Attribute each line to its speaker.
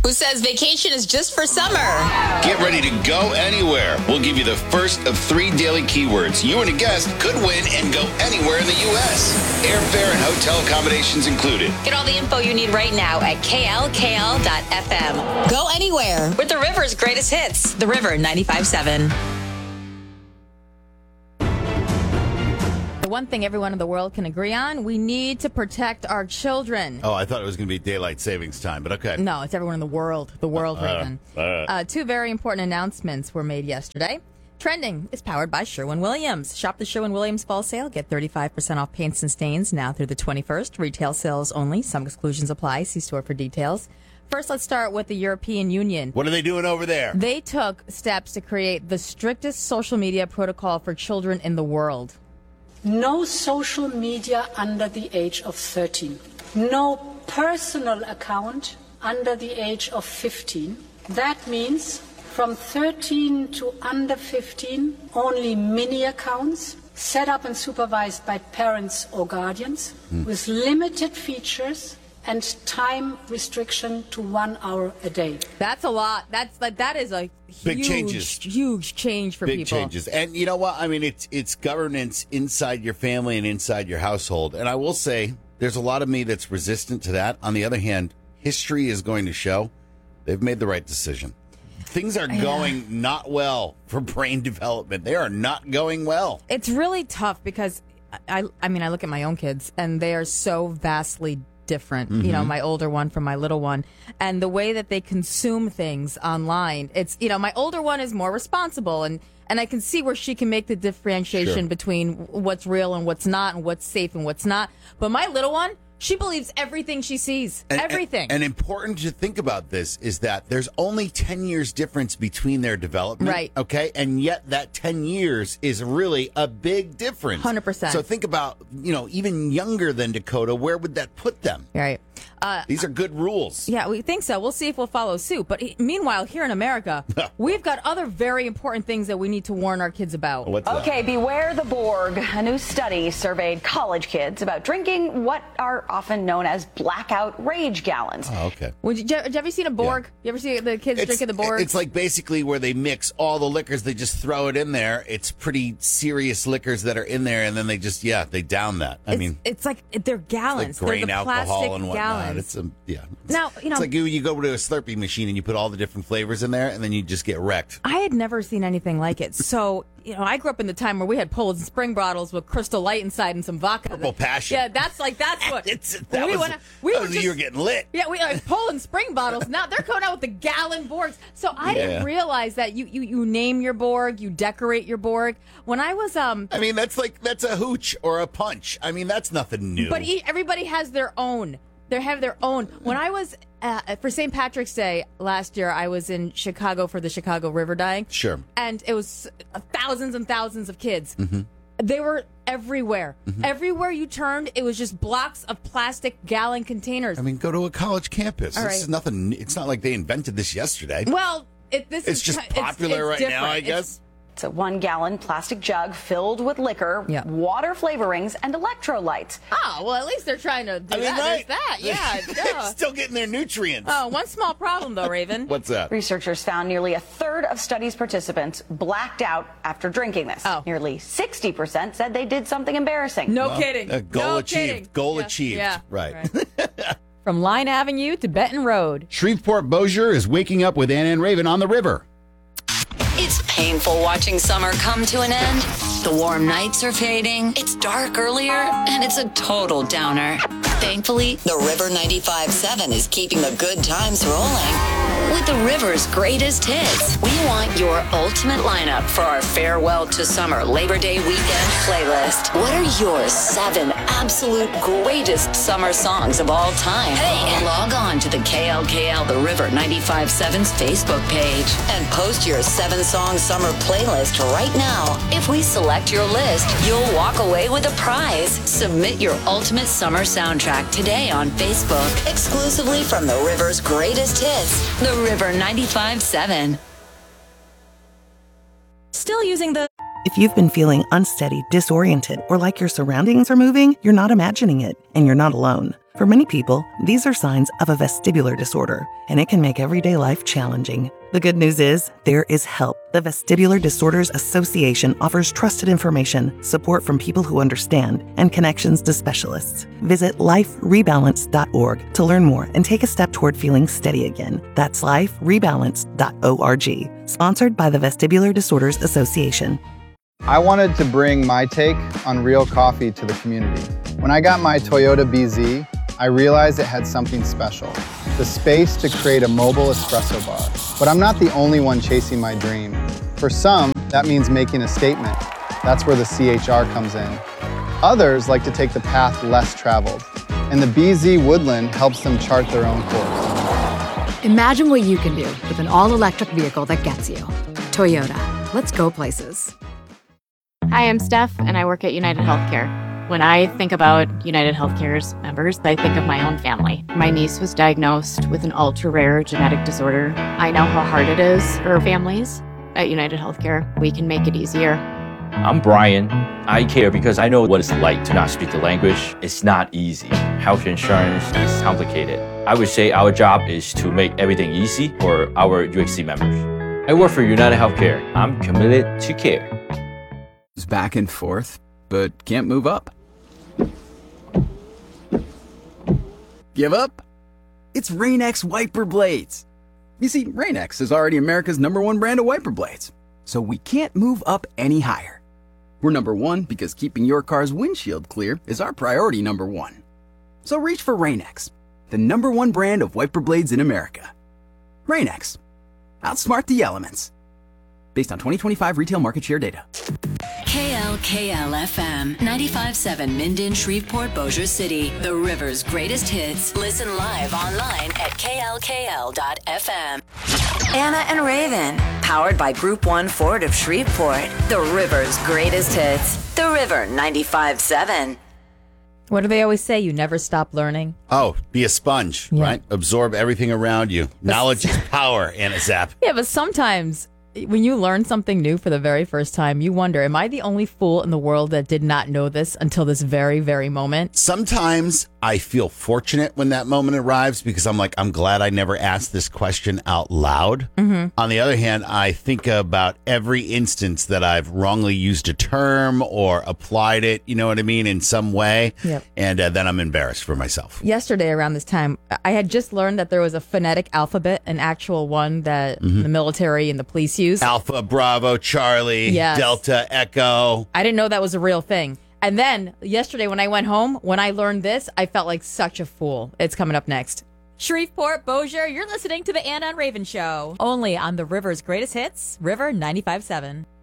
Speaker 1: who says vacation is just for summer.
Speaker 2: Get ready to go anywhere. We'll give you the first of 3 daily keywords. You and a guest could win and go anywhere in the U.S. Airfare and hotel accommodations included.
Speaker 1: Get all the info you need right now at klkl.fm. Go anywhere with the River's greatest hits. The River 95.7.
Speaker 3: The one thing everyone in the world can agree on, we need to protect our children.
Speaker 4: Oh, I thought it was going to be daylight savings time, but okay.
Speaker 3: No, it's everyone in the world. The world, Raven. 2 very important announcements were made yesterday. Trending is powered by Sherwin-Williams. Shop the Sherwin-Williams fall sale. Get 35% off paints and stains now through the 21st. Retail sales only. Some exclusions apply. See store for details. First, let's start with the European Union.
Speaker 4: What are they doing over there?
Speaker 3: They took steps to create the strictest social media protocol for children in the world.
Speaker 5: No social media under the age of 13. No personal account under the age of 15. That means from 13 to under 15, only mini accounts set up and supervised by parents or guardians with limited features and time restriction to 1 hour a day.
Speaker 3: That's a lot. That is a
Speaker 4: Big changes.
Speaker 3: Huge change for
Speaker 4: Big
Speaker 3: people.
Speaker 4: changes. And you know what? I mean, it's governance inside your family and inside your household. And I will say there's a lot of me that's resistant to that. On the other hand, history is going to show they've made the right decision. Things are going not well for brain development. They are not going well.
Speaker 3: It's really tough because I mean, I look at my own kids and they are so vastly different, you know, my older one from my little one, and the way that they consume things online. It's, you know, my older one is more responsible, and I can see where she can make the differentiation between what's real and what's not, and what's safe and what's not. But my little one, she believes everything she sees. Everything.
Speaker 4: And important to think about this is that there's only 10 years difference between their development.
Speaker 3: Right.
Speaker 4: Okay. And yet that 10 years is really a big difference.
Speaker 3: 100%.
Speaker 4: So think about, you know, even younger than Dakota, where would that put them?
Speaker 3: Right.
Speaker 4: These are good rules.
Speaker 3: Yeah, we think so. We'll see if we'll follow suit. But meanwhile, here in America, we've got other very important things that we need to warn our kids about.
Speaker 4: What's that?
Speaker 6: Okay, beware the Borg. A new study surveyed college kids about drinking what are often known as blackout rage gallons.
Speaker 4: Oh, okay.
Speaker 3: Did you ever seen a Borg?
Speaker 4: Yeah.
Speaker 3: You ever see the kids drinking the Borg?
Speaker 4: It's like basically where they mix all the liquors. They just throw it in there. It's pretty serious liquors that are in there, and then they just, they down that.
Speaker 3: It's like they're gallons.
Speaker 4: Like grain
Speaker 3: they're the
Speaker 4: alcohol
Speaker 3: plastic
Speaker 4: and whatnot.
Speaker 3: gallons. Now, you know,
Speaker 4: it's like you go to a Slurpee machine and you put all the different flavors in there, and then you just get wrecked.
Speaker 3: I had never seen anything like it. So, you know, I grew up in the time where we had Poland Spring bottles with Crystal Light inside and some vodka.
Speaker 4: Purple Passion.
Speaker 3: Yeah, that's what.
Speaker 4: You were getting lit.
Speaker 3: Yeah, we Poland Spring bottles. Now they're coming out with the gallon Borgs. So I didn't realize that you name your Borg, you decorate your Borg. When I was
Speaker 4: that's a hooch or a punch. I mean, that's nothing new.
Speaker 3: But everybody has their own. They have their own. When I was for St. Patrick's Day last year, I was in Chicago for the Chicago River Dyeing.
Speaker 4: Sure.
Speaker 3: And it was thousands and thousands of kids.
Speaker 4: Mm-hmm.
Speaker 3: They were everywhere. Mm-hmm. Everywhere you turned, it was just blocks of plastic gallon containers.
Speaker 4: I mean, go to a college campus.
Speaker 3: All
Speaker 4: This is nothing. It's not like they invented this yesterday.
Speaker 3: Well,
Speaker 4: it's just popular right now, I guess.
Speaker 6: It's a 1-gallon plastic jug filled with liquor, water flavorings, and electrolytes.
Speaker 3: Oh, well, at least they're trying to do that.
Speaker 4: Right.
Speaker 3: There's that. Yeah.
Speaker 4: They're still getting their nutrients.
Speaker 3: Oh, one small problem, though, Raven.
Speaker 4: What's that?
Speaker 6: Researchers found nearly a third of study's participants blacked out after drinking this.
Speaker 3: Oh.
Speaker 6: Nearly 60% said they did something embarrassing.
Speaker 3: No kidding.
Speaker 4: Goal
Speaker 3: No
Speaker 4: achieved.
Speaker 3: kidding.
Speaker 4: Goal achieved.
Speaker 3: Yeah.
Speaker 4: Right.
Speaker 3: From Line Avenue to Benton Road.
Speaker 4: Shreveport Bossier is waking up with Ann and Raven on the river.
Speaker 1: It's painful watching summer come to an end. The warm nights are fading, it's dark earlier, and it's a total downer. Thankfully, the River 95.7 is keeping the good times rolling. With the River's greatest hits, we want your ultimate lineup for our Farewell to Summer Labor Day weekend playlist. What are your 7 absolute greatest summer songs of all time? Hey, log on to the KLKL The River 95.7's Facebook page and post your 7-song summer playlist right now. If we select your list, you'll walk away with a prize. Submit your ultimate summer soundtrack today on Facebook, exclusively from the River's greatest hits, The River 95.7.
Speaker 3: Still using the...
Speaker 7: If you've been feeling unsteady, disoriented, or like your surroundings are moving, you're not imagining it, and you're not alone. For many people, these are signs of a vestibular disorder, and it can make everyday life challenging. The good news is there is help. The Vestibular Disorders Association offers trusted information, support from people who understand, and connections to specialists. Visit liferebalance.org to learn more and take a step toward feeling steady again. That's liferebalance.org. Sponsored by the Vestibular Disorders Association.
Speaker 8: I wanted to bring my take on real coffee to the community. When I got my Toyota BZ, I realized it had something special, the space to create a mobile espresso bar. But I'm not the only one chasing my dream. For some, that means making a statement. That's where the CHR comes in. Others like to take the path less traveled, and the BZ Woodland helps them chart their own course.
Speaker 9: Imagine what you can do with an all-electric vehicle that gets you. Toyota. Let's go places.
Speaker 10: Hi, I'm Steph, and I work at United Healthcare. When I think about United Healthcare's members, I think of my own family. My niece was diagnosed with an ultra-rare genetic disorder. I know how hard it is for families. At United Healthcare, we can make it easier.
Speaker 11: I'm Brian. I care because I know what it's like to not speak the language. It's not easy. Health insurance is complicated. I would say our job is to make everything easy for our UHC members. I work for United Healthcare. I'm committed to care.
Speaker 12: It's back and forth, but can't move up. Give up? It's Rain-X wiper blades. You see, Rain-X is already America's #1 brand of wiper blades, so we can't move up any higher. We're #1 because keeping your car's windshield clear is our priority #1. So reach for Rain-X, the #1 brand of wiper blades in America. Rain-X. Outsmart the elements. Based on 2025 retail market share data.
Speaker 1: KLKL-FM 95.7 Minden, Shreveport, Bossier City. The River's greatest hits. Listen live online at klkl.fm. Anna and Raven, powered by Group 1 Ford of Shreveport. The River's greatest hits. The River 95.7.
Speaker 3: What do they always say? You never stop learning.
Speaker 4: Oh, be a sponge, right? Absorb everything around you. Knowledge is power, Anna Zapp.
Speaker 3: Yeah, but sometimes when you learn something new for the very first time, you wonder, am I the only fool in the world that did not know this until this very, very moment?
Speaker 4: Sometimes I feel fortunate when that moment arrives because I'm like, I'm glad I never asked this question out loud.
Speaker 3: Mm-hmm.
Speaker 4: On the other hand, I think about every instance that I've wrongly used a term or applied it, you know what I mean, in some way.
Speaker 3: Yep.
Speaker 4: And then I'm embarrassed for myself.
Speaker 3: Yesterday around this time, I had just learned that there was a phonetic alphabet, an actual one that the military and the police use.
Speaker 4: Alpha, Bravo, Charlie,
Speaker 3: Yes.
Speaker 4: Delta, Echo.
Speaker 3: I didn't know that was a real thing. And then yesterday when I went home, when I learned this, I felt like such a fool. It's coming up next. Shreveport, Bossier, you're listening to the Anna and Raven Show. Only on the River's greatest hits, River 95.7.